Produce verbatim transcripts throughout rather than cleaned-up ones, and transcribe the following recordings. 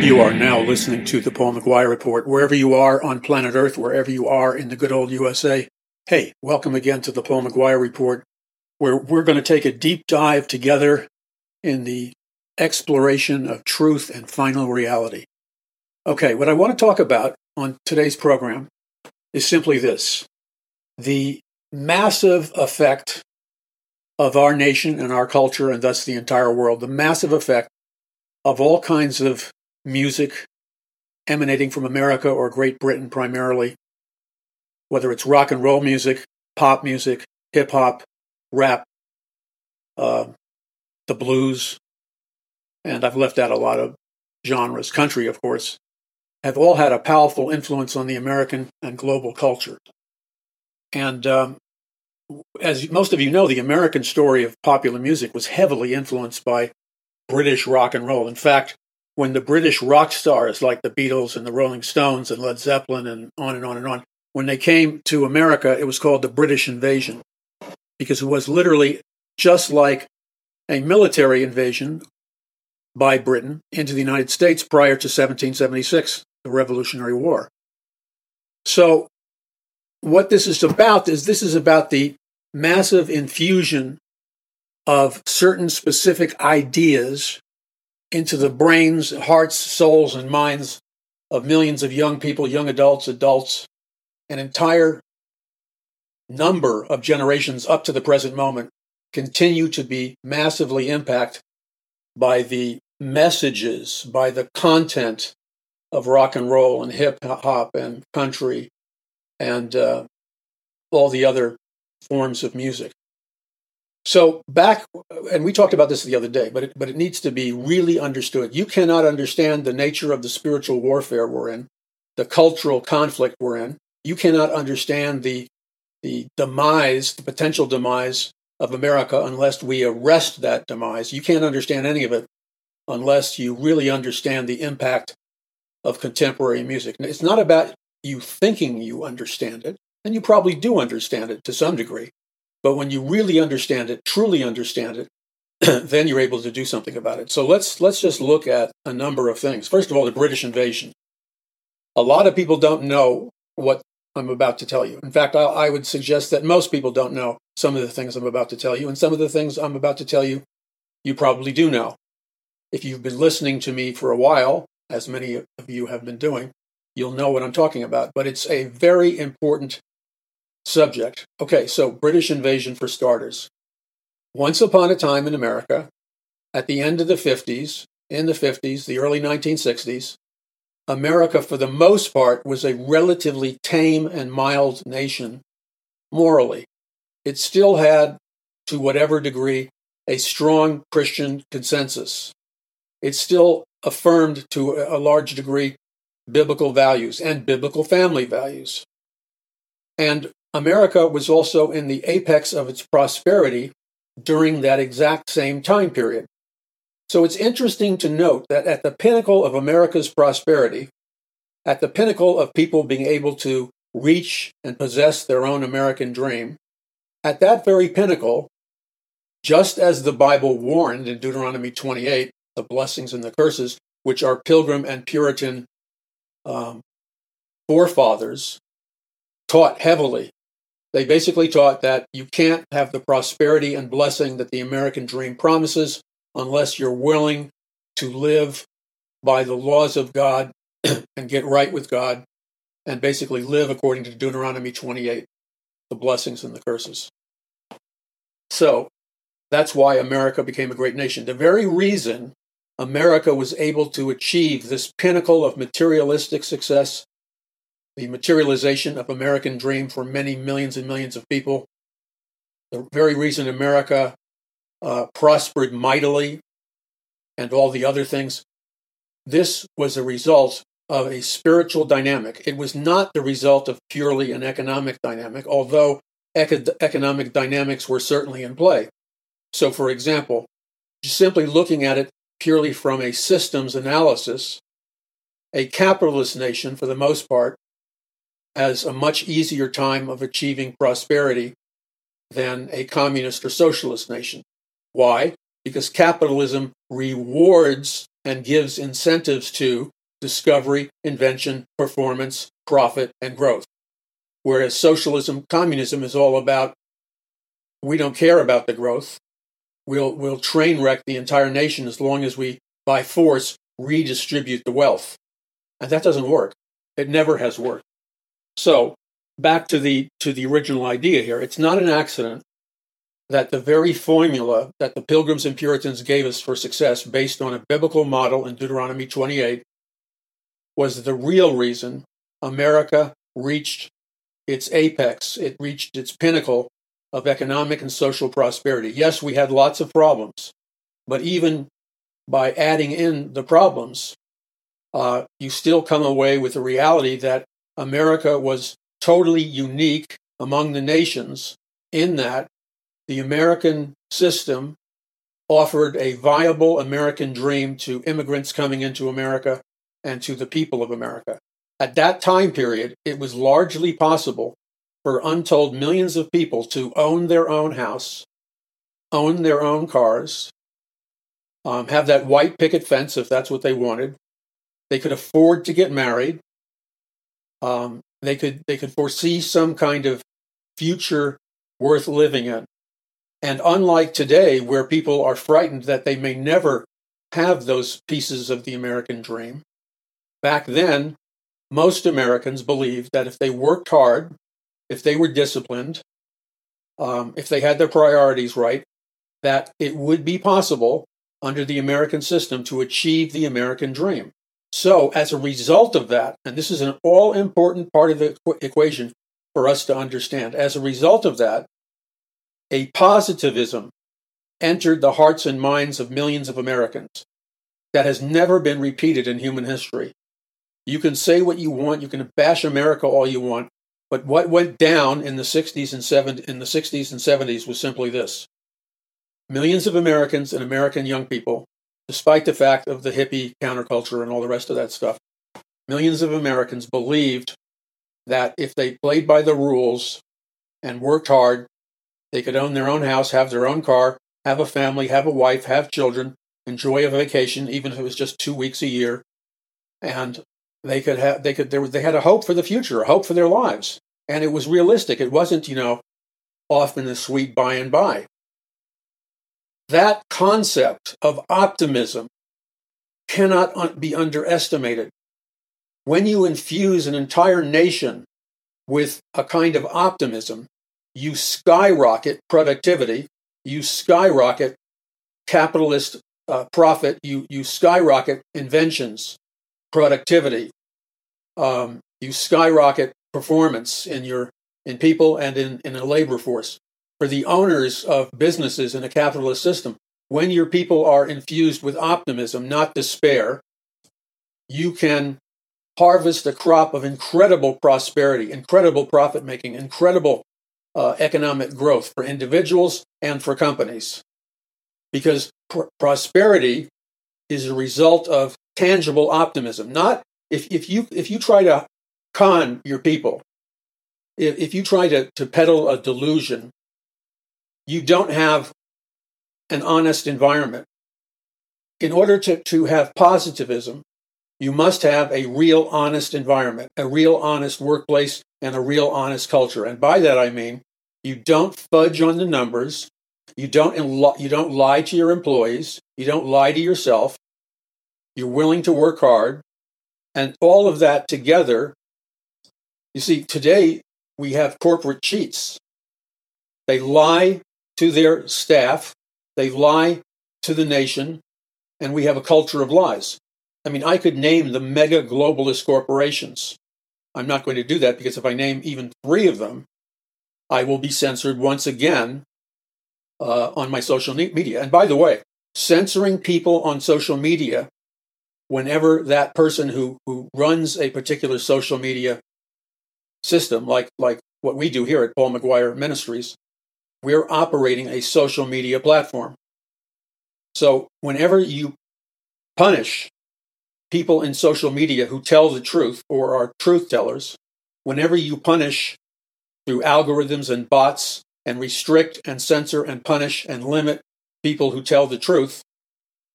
You are now listening to the Paul McGuire Report. Wherever you are on planet Earth, wherever you are in the good old U S A, hey, welcome again to the Paul McGuire Report, where we're going to take a deep dive together in the exploration of truth and final reality. Okay, what I want to talk about on today's program is simply this: the massive effect of our nation and our culture, and thus the entire world, the massive effect of all kinds of music emanating from America or Great Britain primarily, whether it's rock and roll music, pop music, hip-hop, rap, uh, the blues, and I've left out a lot of genres, country, of course, have all had a powerful influence on the American and global culture. And um, as most of you know, the American story of popular music was heavily influenced by British rock and roll. In fact, when the British rock stars like the Beatles and the Rolling Stones and Led Zeppelin and on and on and on, when they came to America, it was called the British Invasion, because it was literally just like a military invasion by Britain into the United States prior to seventeen seventy-six, the Revolutionary War. So what this is about is this is about the massive infusion of certain specific ideas into the brains, hearts, souls, and minds of millions of young people, young adults, adults, an entire number of generations up to the present moment continue to be massively impacted by the messages, by the content of rock and roll and hip hop and country and uh, all the other forms of music. So back, and we talked about this the other day, but it, but it needs to be really understood. You cannot understand the nature of the spiritual warfare we're in, the cultural conflict we're in. You cannot understand the the demise, the potential demise of America unless we arrest that demise. You can't understand any of it unless you really understand the impact of contemporary music. It's not about you thinking you understand it, and you probably do understand it to some degree. But when you really understand it, truly understand it, then you're able to do something about it. So let's let's just look at a number of things. First of all, the British invasion. A lot of people don't know what I'm about to tell you. In fact, I, I would suggest that most people don't know some of the things I'm about to tell you, and some of the things I'm about to tell you, you probably do know. If you've been listening to me for a while, as many of you have been doing, you'll know what I'm talking about. But it's a very important subject. Okay, so British invasion for starters. Once upon a time in America, at the end of the fifties, in the fifties, the early nineteen sixties, America, for the most part, was a relatively tame and mild nation morally. It still had, to whatever degree, a strong Christian consensus. It still affirmed, to a large degree, biblical values and biblical family values. And America was also in the apex of its prosperity during that exact same time period. So it's interesting to note that at the pinnacle of America's prosperity, at the pinnacle of people being able to reach and possess their own American dream, at that very pinnacle, just as the Bible warned in Deuteronomy twenty-eight, the blessings and the curses, which our Pilgrim and Puritan um, forefathers taught heavily. They basically taught that you can't have the prosperity and blessing that the American dream promises unless you're willing to live by the laws of God and get right with God and basically live according to Deuteronomy twenty-eight, the blessings and the curses. So that's why America became a great nation. The very reason America was able to achieve this pinnacle of materialistic success, the materialization of American dream for many millions and millions of people, the very reason America uh, prospered mightily and all the other things, this was a result of a spiritual dynamic. It was not the result of purely an economic dynamic, although eco- economic dynamics were certainly in play. So, for example, just simply looking at it purely from a systems analysis, a capitalist nation, for the most part, has a much easier time of achieving prosperity than a communist or socialist nation. Why? Because capitalism rewards and gives incentives to discovery, invention, performance, profit, and growth. Whereas socialism, communism is all about, we don't care about the growth. We'll, we'll train wreck the entire nation as long as we, by force, redistribute the wealth. And that doesn't work. It never has worked. So back to the, to the original idea here. It's not an accident that the very formula that the Pilgrims and Puritans gave us for success, based on a biblical model in Deuteronomy twenty-eight, was the real reason America reached its apex. It reached its pinnacle of economic and social prosperity. Yes, we had lots of problems, but even by adding in the problems, uh, you still come away with the reality that America was totally unique among the nations in that the American system offered a viable American dream to immigrants coming into America and to the people of America. At that time period, it was largely possible for untold millions of people to own their own house, own their own cars, um, have that white picket fence if that's what they wanted. They could afford to get married. Um, they could they could foresee some kind of future worth living in. And unlike today, where people are frightened that they may never have those pieces of the American dream, back then, most Americans believed that if they worked hard, if they were disciplined, um, if they had their priorities right, that it would be possible under the American system to achieve the American dream. So as a result of that, and this is an all-important part of the equ- equation for us to understand, as a result of that, a positivism entered the hearts and minds of millions of Americans that has never been repeated in human history. You can say what you want, you can bash America all you want, but what went down in the sixties and seventies, in the sixties and seventies was simply this. Millions of Americans and American young people, despite the fact of the hippie counterculture and all the rest of that stuff, millions of Americans believed that if they played by the rules and worked hard, they could own their own house, have their own car, have a family, have a wife, have children, enjoy a vacation, even if it was just two weeks a year, and they could have, they could, they, were, they had a hope for the future, a hope for their lives, and it was realistic. It wasn't, you know, off in the sweet by and by. That concept of optimism cannot un- be underestimated. When you infuse an entire nation with a kind of optimism, you skyrocket productivity, you skyrocket capitalist uh, profit, you, you skyrocket inventions, productivity, um, you skyrocket performance in your in people and in, in a labor force. For the owners of businesses in a capitalist system, when your people are infused with optimism, not despair, you can harvest a crop of incredible prosperity, incredible profit making, incredible Uh, economic growth for individuals and for companies. Because pr- prosperity is a result of tangible optimism. Not if, if you if you try to con your people, if, if you try to, to peddle a delusion, you don't have an honest environment. In order to, to have positivism, you must have a real honest environment, a real honest workplace, and a real honest culture. And by that I mean, you don't fudge on the numbers. You don't you don't lie to your employees. You don't lie to yourself. You're willing to work hard. And all of that together, you see, today we have corporate cheats. They lie to their staff. They lie to the nation. And we have a culture of lies. I mean, I could name the mega globalist corporations. I'm not going to do that because if I name even three of them, I will be censored once again uh, on my social media. And by the way, censoring people on social media, whenever that person who, who runs a particular social media system, like, like what we do here at Paul McGuire Ministries, we're operating a social media platform. So whenever you punish people in social media who tell the truth or are truth tellers, whenever you punish through algorithms and bots and restrict and censor and punish and limit people who tell the truth,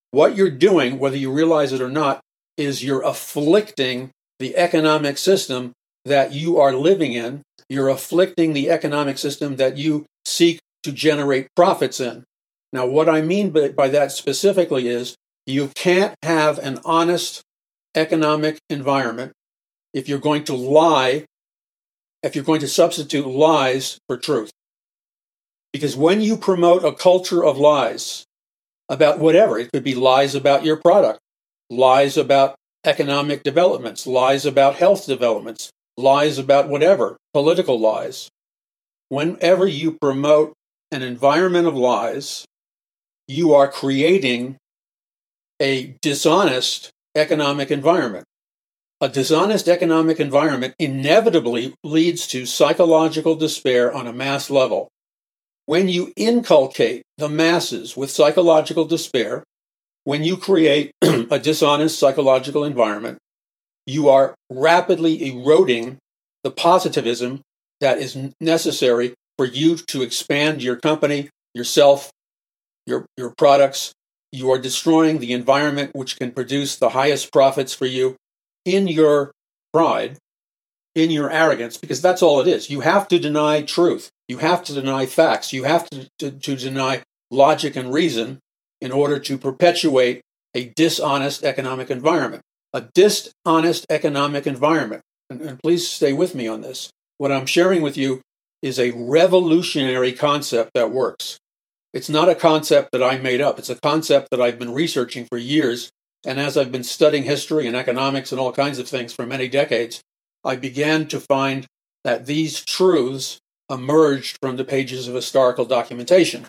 what you're doing, whether you realize it or not, is you're afflicting the economic system that you are living in. You're afflicting the economic system that you seek to generate profits in. Now, what I mean by, by that specifically is you can't have an honest economic environment if you're going to lie, if you're going to substitute lies for truth. Because when you promote a culture of lies about whatever, it could be lies about your product, lies about economic developments, lies about health developments, lies about whatever, political lies. Whenever you promote an environment of lies, you are creating a dishonest economic environment. A dishonest economic environment inevitably leads to psychological despair on a mass level. When you inculcate the masses with psychological despair, when you create a dishonest psychological environment, you are rapidly eroding the positivism that is necessary for you to expand your company, yourself, your, your products. You are destroying the environment which can produce the highest profits for you in your pride, in your arrogance, because that's all it is. You have to deny truth. You have to deny facts. You have to, to, to deny logic and reason in order to perpetuate a dishonest economic environment. A dishonest economic environment, and, and please stay with me on this, what I'm sharing with you is a revolutionary concept that works. It's not a concept that I made up. It's a concept that I've been researching for years. And as I've been studying history and economics and all kinds of things for many decades, I began to find that these truths emerged from the pages of historical documentation.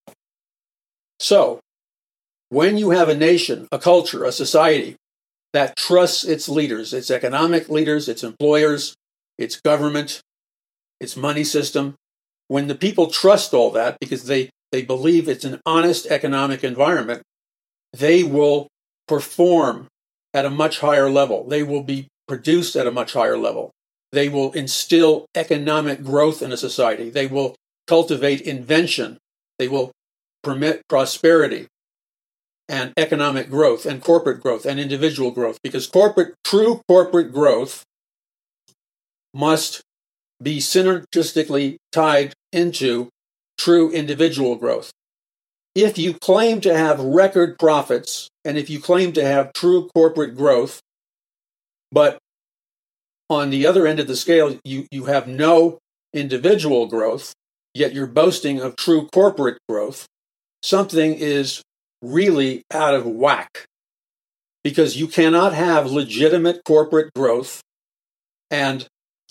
So, when you have a nation, a culture, a society that trusts its leaders, its economic leaders, its employers, its government, its money system, when the people trust all that because they, they believe it's an honest economic environment, they will perform at a much higher level. They will be produced at a much higher level. They will instill economic growth in a society. They will cultivate invention. They will permit prosperity and economic growth and corporate growth and individual growth, because corporate, true corporate growth must be synergistically tied into true individual growth. If you claim to have record profits and if you claim to have true corporate growth, but on the other end of the scale, you, you have no individual growth, yet you're boasting of true corporate growth, something is really out of whack, because you cannot have legitimate corporate growth and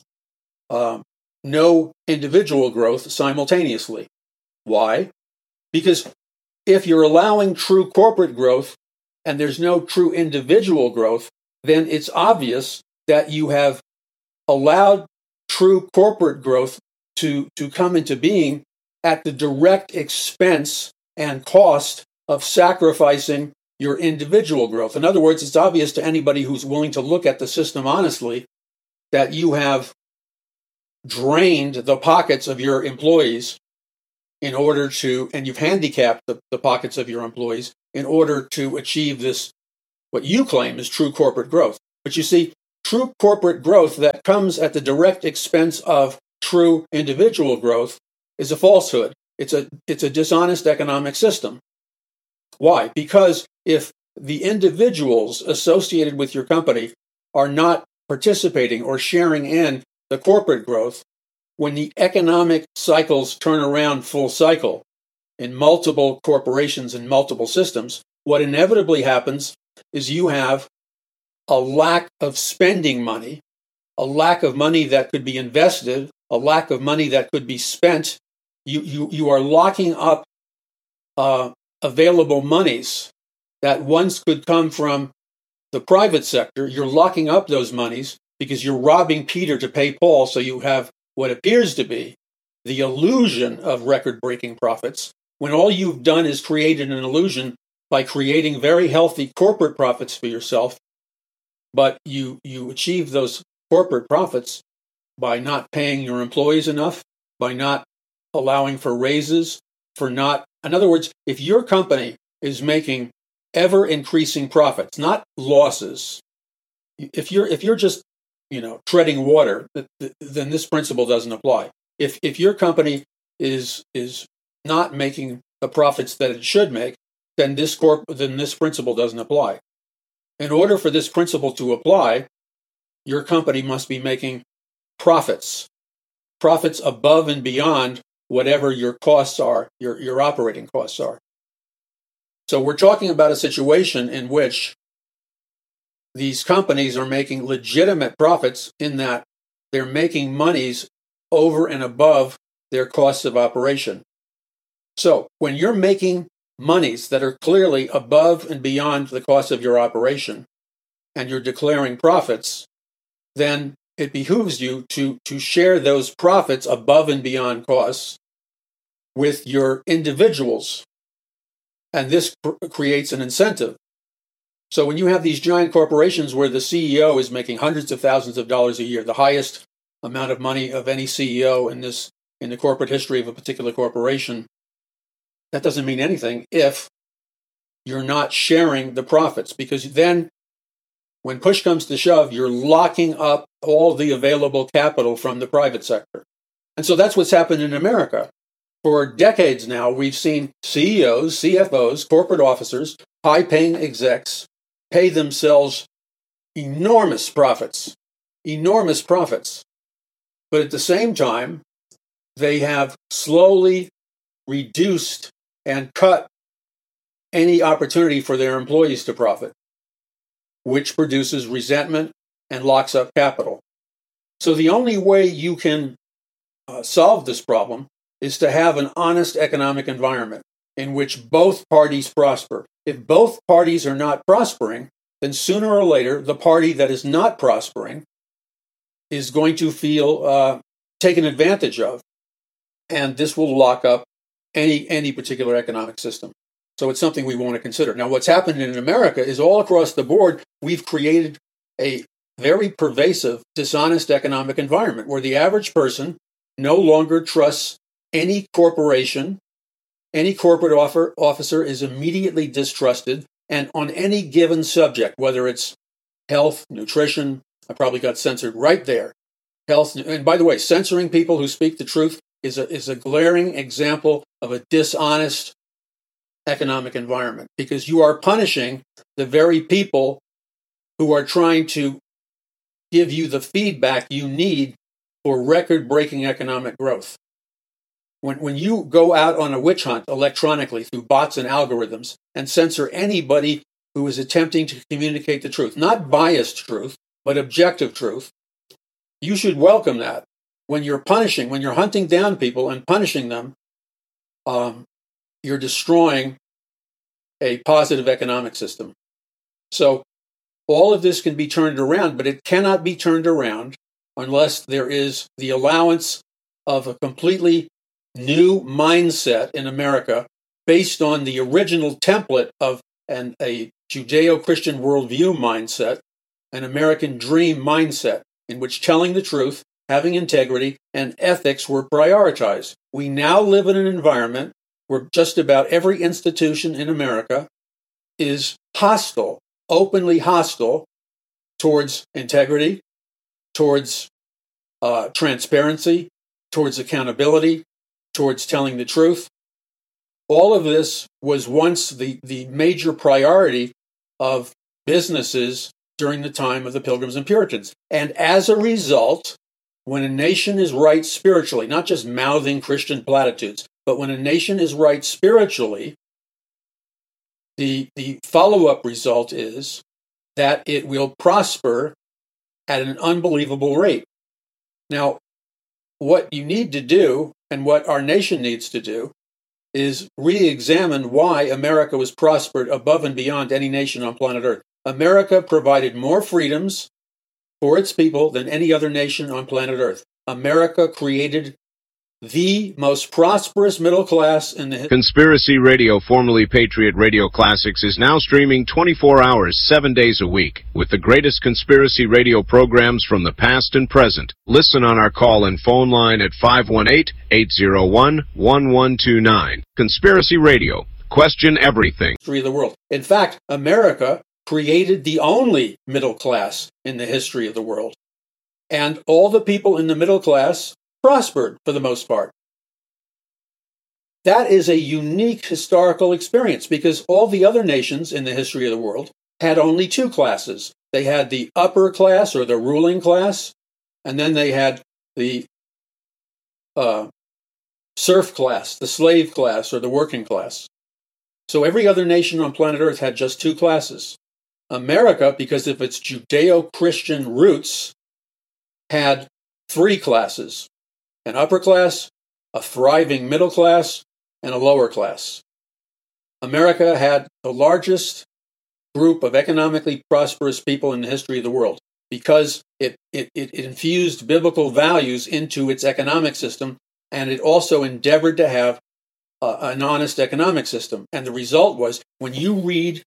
uh, no individual growth simultaneously. Why? Because if you're allowing true corporate growth and there's no true individual growth, then it's obvious that you have allowed true corporate growth to, to come into being at the direct expense and cost of sacrificing your individual growth. In other words, it's obvious to anybody who's willing to look at the system honestly that you have drained the pockets of your employees in order to, and you've handicapped the, the pockets of your employees in order to achieve this, what you claim is true corporate growth. But you see, true corporate growth that comes at the direct expense of true individual growth is a falsehood. It's a, it's a dishonest economic system. Why? Because if the individuals associated with your company are not participating or sharing in the corporate growth, when the economic cycles turn around full cycle in multiple corporations and multiple systems, what inevitably happens is you have a lack of spending money, a lack of money that could be invested, a lack of money that could be spent. You, you, you are locking up uh, available monies that once could come from the private sector. You're locking up those monies because you're robbing Peter to pay Paul, so you have what appears to be the illusion of record-breaking profits, when all you've done is created an illusion by creating very healthy corporate profits for yourself, but you, you achieve those corporate profits by not paying your employees enough, by not allowing for raises, for not, in other words, if your company is making ever increasing profits, not losses. If you're if you're just, you know, treading water, then this principle doesn't apply. If if your company is is not making the profits that it should make, then this corp then this principle doesn't apply. In order for this principle to apply, your company must be making profits, profits above and beyond whatever your costs are, your, your operating costs are. So we're talking about a situation in which these companies are making legitimate profits in that they're making monies over and above their costs of operation. So when you're making monies that are clearly above and beyond the cost of your operation, and you're declaring profits, then it behooves you to, to share those profits above and beyond costs with your individuals. And this cr- creates an incentive. So when you have these giant corporations where the C E O is making hundreds of thousands of dollars a year, the highest amount of money of any C E O in this in the corporate history of a particular corporation, that doesn't mean anything if you're not sharing the profits, because then when push comes to shove, you're locking up all the available capital from the private sector. And so that's what's happened in America. For decades now, we've seen C E Os, C F Os, corporate officers, high-paying execs pay themselves enormous profits, enormous profits. But at the same time, they have slowly reduced and cut any opportunity for their employees to profit, which produces resentment and locks up capital. So the only way you can uh, solve this problem is to have an honest economic environment in which both parties prosper. If both parties are not prospering, then sooner or later, the party that is not prospering is going to feel uh, taken advantage of, and this will lock up any any particular economic system. So it's something we want to consider. Now, what's happened in America is all across the board, we've created a very pervasive, dishonest economic environment where the average person no longer trusts any corporation. Any corporate offer, officer is immediately distrusted, and on any given subject, whether it's health, nutrition, I probably got censored right there. Health, and by the way, censoring people who speak the truth is a is a glaring example of a dishonest economic environment, because you are punishing the very people who are trying to give you the feedback you need for record-breaking economic growth. When when you go out on a witch hunt electronically through bots and algorithms and censor anybody who is attempting to communicate the truth, not biased truth, but objective truth, you should welcome that. When you're punishing, when you're hunting down people and punishing them, um, you're destroying a positive economic system. So all of this can be turned around, but it cannot be turned around unless there is the allowance of a completely new mindset in America based on the original template of an, a Judeo-Christian worldview mindset, an American dream mindset, in which telling the truth, having integrity, and ethics were prioritized. We now live in an environment where just about every institution in America is hostile, openly hostile towards integrity, towards uh, transparency, towards accountability, towards telling the truth. All of this was once the, the major priority of businesses during the time of the Pilgrims and Puritans. And as a result, when a nation is right spiritually, not just mouthing Christian platitudes, but when a nation is right spiritually, the, the follow-up result is that it will prosper at an unbelievable rate. Now, what you need to do, and what our nation needs to do, is re-examine why America was prospered above and beyond any nation on planet Earth. America provided more freedoms for its people than any other nation on planet Earth. America created the most prosperous middle class in the... Conspiracy Radio, formerly Patriot Radio Classics, is now streaming twenty-four hours, seven days a week, with the greatest conspiracy radio programs from the past and present. Listen on our call and phone line at five one eight, eight zero one, one one two nine. Conspiracy Radio, Question everything. History of the world. In fact, America created the only middle class in the history of the world. And all the people in the middle class prospered for the most part. That is a unique historical experience because all the other nations in the history of the world had only two classes. They had the upper class or the ruling class, and then they had the uh, serf class, the slave class, or the working class. So every other nation on planet Earth had just two classes. America, because of its Judeo-Christian roots, had three classes: an upper class, a thriving middle class, and a lower class. America had the largest group of economically prosperous people in the history of the world because it, it, it infused biblical values into its economic system, and it also endeavored to have uh, an honest economic system. And the result was, when you read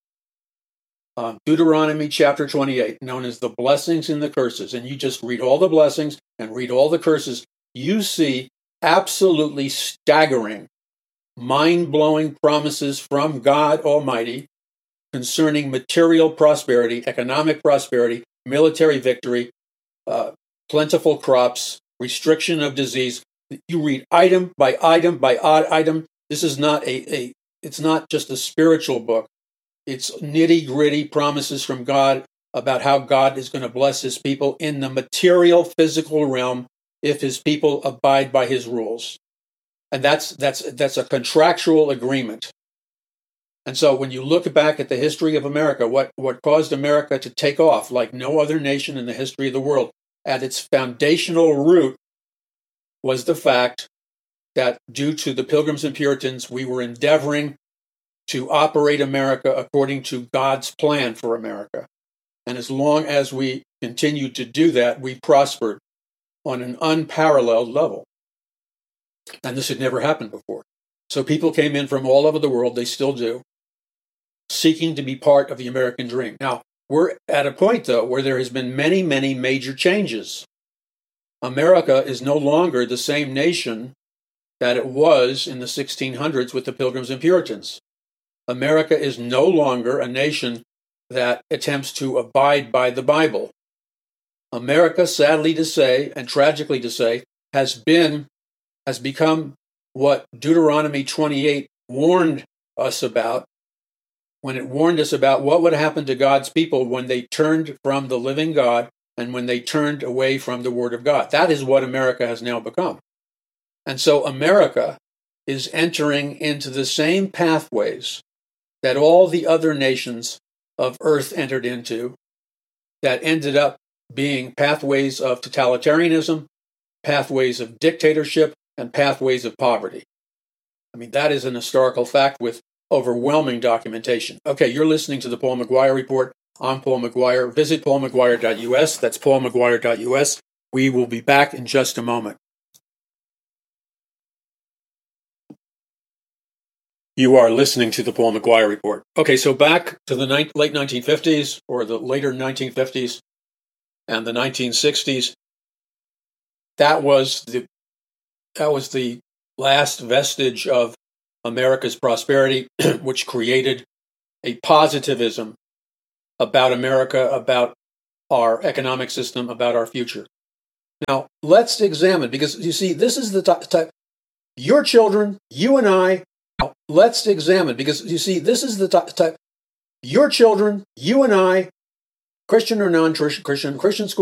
uh, Deuteronomy chapter twenty-eight, known as the blessings and the curses, and you just read all the blessings and read all the curses, you see absolutely staggering, mind-blowing promises from God Almighty concerning material prosperity, economic prosperity, military victory, uh, plentiful crops, restriction of disease. You read item by item by item. This is not a, a it's not just a spiritual book. It's nitty-gritty promises from God about how God is going to bless his people in the material, physical realm if his people abide by his rules. And that's that's that's a contractual agreement. And so when you look back at the history of America, what, what caused America to take off like no other nation in the history of the world, at its foundational root was the fact that due to the Pilgrims and Puritans, we were endeavoring to operate America according to God's plan for America. And as long as we continued to do that, we prospered on an unparalleled level. And this had never happened before. So people came in from all over the world, they still do, seeking to be part of the American dream. Now, we're at a point, though, where there has been many, many major changes. America is no longer the same nation that it was in the sixteen hundreds with the Pilgrims and Puritans. America is no longer a nation that attempts to abide by the Bible. America, sadly to say, and tragically to say, has been, has become what Deuteronomy twenty-eight warned us about, when it warned us about what would happen to God's people when they turned from the living God and when they turned away from the Word of God. That is what America has now become. And so America is entering into the same pathways that all the other nations of Earth entered into, that ended up being pathways of totalitarianism, pathways of dictatorship, and pathways of poverty. I mean, that is an historical fact with overwhelming documentation. Okay, you're listening to the Paul McGuire Report. I'm Paul McGuire. Visit paul mcguire dot u s. That's paul mcguire dot u s. We will be back in just a moment. You are listening to the Paul McGuire Report. Okay, so back to the ni- late nineteen fifties, or the later nineteen fifties and the nineteen sixties. That was the that was the last vestige of America's prosperity, which created a positivism about America, about our economic system, about our future. Now, let's examine, because you see, this is the type, your children, you and I, now, let's examine, because you see, this is the type, your children, you and I, Christian or non-Christian, Christian school,